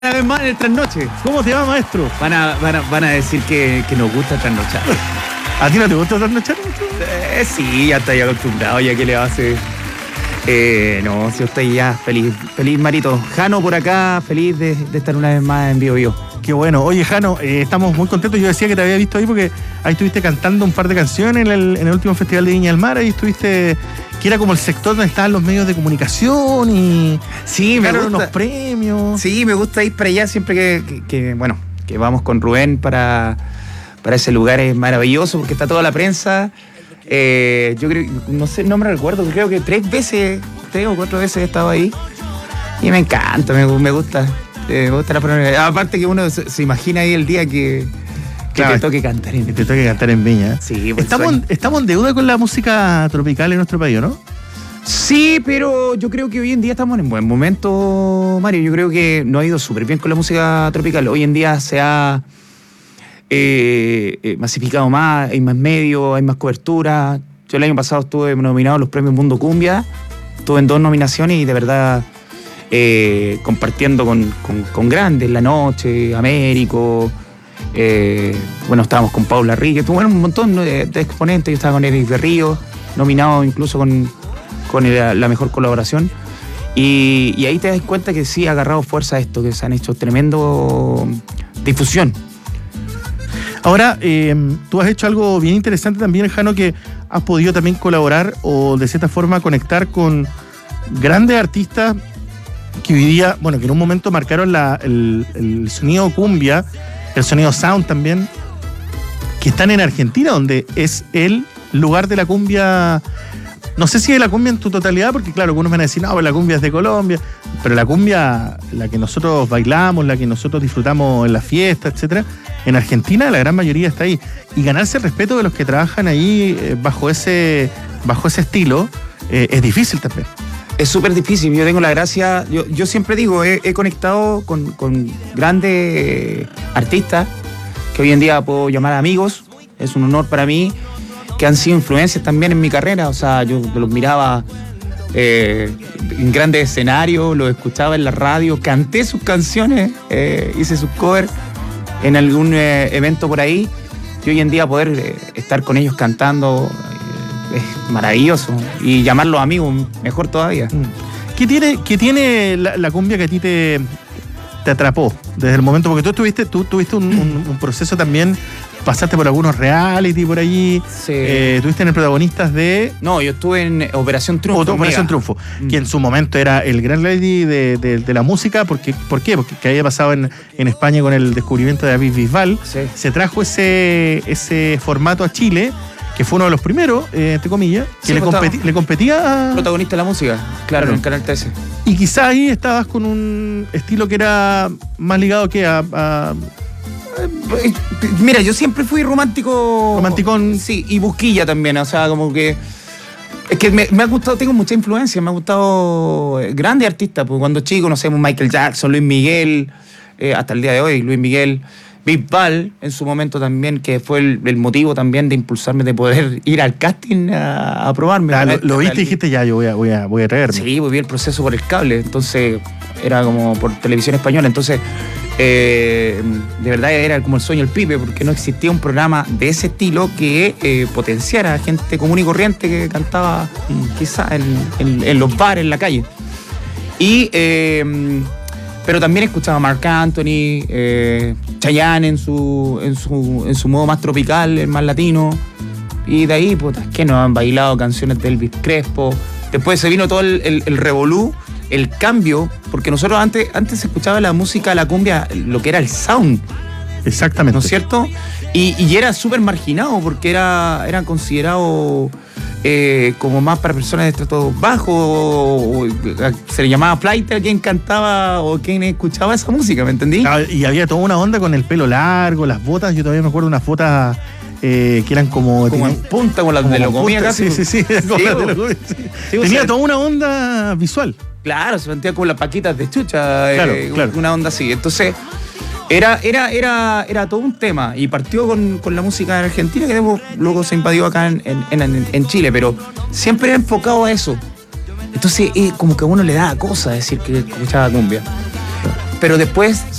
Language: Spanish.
Una vez más en el trasnoche. ¿Cómo te va, maestro? Van a decir que nos gusta trasnochar. ¿A ti no te gusta trasnochar? Sí, ya estoy acostumbrado, ya que le va a hacer. No, si yo estoy ya feliz, Marito. Jano por acá, feliz de estar una vez más en Bio Bio. Qué bueno. Oye, Jano, estamos muy contentos. Yo decía que te había visto ahí porque ahí estuviste cantando un par de canciones en el último Festival de Viña del Mar. Ahí estuviste, que era como el sector donde estaban los medios de comunicación y sí, me gusta unos premios. Sí, me gusta ir para allá siempre que vamos con Rubén para ese lugar. Es maravilloso porque está toda la prensa. Yo creo, no sé, no me recuerdo, creo que 3 o 4 veces he estado ahí y me encanta, me gusta la programación. Aparte que uno se imagina ahí el día que Claro, te toque cantar en que te toque cantar en Viña. Sí, pues estamos en deuda con la música tropical en nuestro país, ¿no? Sí, pero yo creo que hoy en día estamos en buen momento, Mario. Yo creo que nos ha ido súper bien con la música tropical. Hoy en día se ha masificado más, hay más medios, hay más cobertura. Yo el año pasado estuve nominado a los premios Mundo Cumbia, estuve en 2 nominaciones y de verdad compartiendo con grandes, La Noche, Américo, estábamos con Paula Rique, tuve un montón de exponentes. Yo estaba con Eric de Río, nominado incluso con la mejor colaboración. Y ahí te das cuenta que sí ha agarrado fuerza esto, que se han hecho tremendo difusión. Ahora, tú has hecho algo bien interesante también, Jano, que has podido también colaborar o de cierta forma conectar con grandes artistas que hoy día, que en un momento marcaron el sonido cumbia, el sonido sound también, que están en Argentina, donde es el lugar de la cumbia. No sé si de la cumbia en tu totalidad, porque claro, algunos van a decir, no, pero la cumbia es de Colombia, pero la cumbia, la que nosotros bailamos, la que nosotros disfrutamos en las fiestas, etcétera, en Argentina la gran mayoría está ahí. Y ganarse el respeto de los que trabajan ahí bajo ese estilo es difícil también. Es súper difícil. Yo tengo la gracia, yo siempre digo, he conectado con grandes artistas que hoy en día puedo llamar amigos. Es un honor para mí, que han sido influencias también en mi carrera. O sea, yo los miraba en grandes escenarios, los escuchaba en la radio, canté sus canciones, hice sus covers en algún evento por ahí. Y hoy en día poder estar con ellos cantando es maravilloso. Y llamarlos amigos, mejor todavía. ¿Qué tiene la cumbia que a ti te atrapó desde el momento? Porque tú tuviste un proceso también. Pasaste por algunos reality por allí. Sí. Estuviste en el Protagonistas de... No, yo estuve en Operación Triunfo. Operación Triunfo, que en su momento era el gran reality de la música. ¿Por qué? Porque había pasado en España con el descubrimiento de David Bisbal. Sí. Se trajo ese formato a Chile, que fue uno de los primeros, entre comillas, que le competía a... Protagonista de la música, claro, en el Canal 13. Y quizás ahí estabas con un estilo que era más ligado que a Mira, yo siempre fui romántico. Romanticón. Sí, y busquilla también, o sea, como que... Es que me ha gustado, tengo mucha influencia, me ha gustado grandes artistas, porque cuando chico, no sé, Michael Jackson, Luis Miguel, hasta el día de hoy, Luis Miguel, Bisbal, en su momento también, que fue el motivo también de impulsarme, de poder ir al casting a probarme. Lo viste y dijiste, ya, yo voy a traerme. Sí, vi el proceso por el cable, entonces era como por televisión española, entonces... de verdad era como el sueño del pibe, porque no existía un programa de ese estilo que potenciara a gente común y corriente que cantaba quizá en los bares, en la calle. Pero también escuchaba a Marc Anthony, Chayanne en su modo más tropical, más latino. Y de ahí, puta, que nos han bailado canciones de Elvis Crespo. Después se vino todo el revolú, el cambio, porque nosotros antes se escuchaba la música, la cumbia, lo que era el sound. Exactamente. ¿No es cierto? Y era súper marginado, porque eran considerados como más para personas de estrato bajo, se le llamaba flight a quien cantaba o quien escuchaba esa música, ¿me entendí? Y había toda una onda con el pelo largo, las botas. Yo todavía me acuerdo de unas botas que eran como en punta, como las de Locomía casi. Sí. Tenía toda una onda visual. Claro, se sentía como las paquitas de chucha, claro. Una onda así. Entonces, era todo un tema. Y partió con la música en Argentina, que luego se invadió acá en Chile, pero siempre era enfocado a eso. Entonces, como que a uno le da cosa decir que escuchaba cumbia. pero después